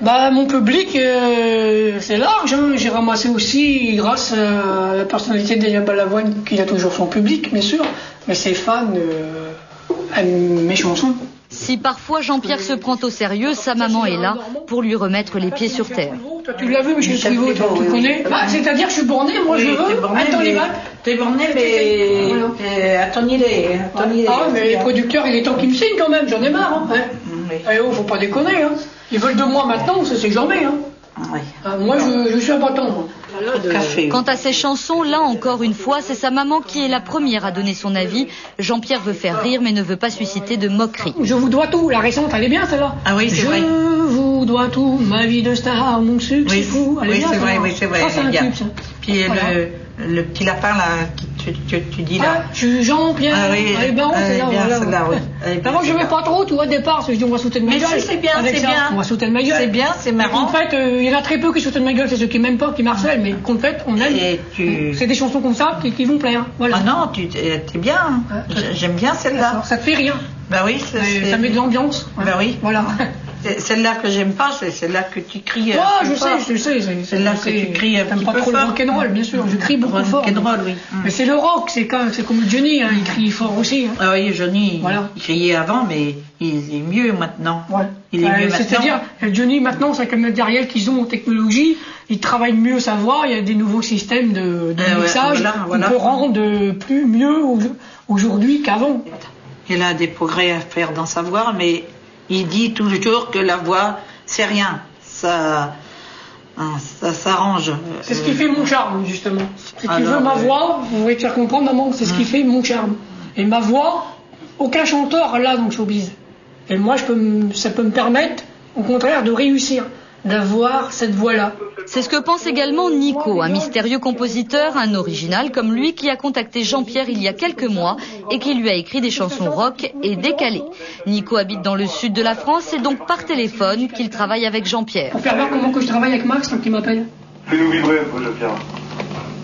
Mon public, c'est large. Hein. J'ai ramassé aussi, grâce à la personnalité d'Elia Balavoine, qui a toujours son public, bien sûr, mais ses fans aiment mes chansons. Si parfois Jean-Pierre se prend au sérieux, sa maman est là pour lui remettre les pieds sur terre. Tu l'as vu, Michel Privot, tu connais. C'est-à-dire que je suis borné, moi je veux être dans les bacs. T'es borné, mais à ton idée. Mais les producteurs, il est temps qu'ils me signent quand même, j'en ai marre. Hein. Eh oh, faut pas déconner. Hein. Ils veulent de moi maintenant, ça c'est jamais. Hein. Moi je suis abattant. Quant à ses chansons, là encore une fois, c'est sa maman qui est la première à donner son avis. Jean-Pierre veut faire rire mais ne veut pas susciter de moquerie. Je vous dois tout, la récente elle est bien celle-là. Ah oui, c'est vrai. Je vous dois tout, ma vie de star, mon succès fou. Oui, c'est vrai, c'est vrai. Ça c'est un tube ça. Puis le petit lapin là, tu dis là. Je suis Jean-Pierre. Elle est bien, celle-là, oui. Avant je n'aimais pas trop, tout au départ, je dis on va sauter de ma gueule. Mais si, c'est bien, c'est bien. On va sauter de ma gueule. C'est bien, c'est marrant. En fait, il y en a très peu qui sautent de ma gueule, c'est ceux qui m'aiment pas, qui m'harcèlent, mais qu'en fait, on aime. C'est des chansons comme ça qui vont plaire. Voilà. Ah non, t'es bien. J'aime bien celle-là. Ça te fait rire. Bah oui, ça met de l'ambiance. Bah oui. Voilà. Celle-là que j'aime pas, c'est celle-là que tu cries. Je sais. Celle-là que tu cries un petit peu fort. T'aimes pas trop le rock'n'roll, bien sûr. Je crie beaucoup fort. Rock'n'roll, oui. Mais c'est le rock, c'est comme Johnny, il crie fort aussi. Ah oui, Johnny, il criait avant, mais il est mieux maintenant. Il est mieux maintenant. C'est-à-dire, Johnny, maintenant, c'est comme le matériel qu'ils ont en technologie, ils travaillent mieux sa voix, il y a des nouveaux systèmes de mixage, on peut rendre mieux aujourd'hui qu'avant. Il a des progrès à faire dans sa voix, mais il dit toujours que la voix, c'est rien. Ça s'arrange. C'est ce qui fait mon charme, justement. Si tu veux ma voix, vous voulez te faire comprendre, maman, c'est ce qui fait mon charme. Et ma voix, aucun chanteur l'a dans le showbiz. Et moi, ça peut me permettre, au contraire, de réussir, d'avoir cette voix-là. C'est ce que pense également Nico, un mystérieux compositeur, un original comme lui, qui a contacté Jean-Pierre il y a quelques mois et qui lui a écrit des chansons rock et décalées. Nico habite dans le sud de la France, c'est donc par téléphone qu'il travaille avec Jean-Pierre. Pour faire voir comment que je travaille avec Max, donc il m'appelle. Fais-nous vibrer, Jean-Pierre.